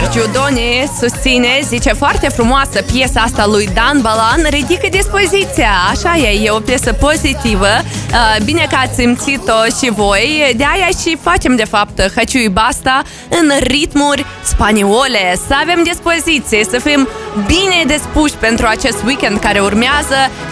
Giorgio Doni susține, zice, foarte frumoasă piesa asta lui Dan Balan, ridică dispoziția. Așa e o piesă pozitivă. Bine că ați simțit-o și voi. De aia și facem, de fapt, Хочу и Basta în ritmuri spaniole. Să avem dispoziție, să fim bine dispuși pentru acest weekend care urmează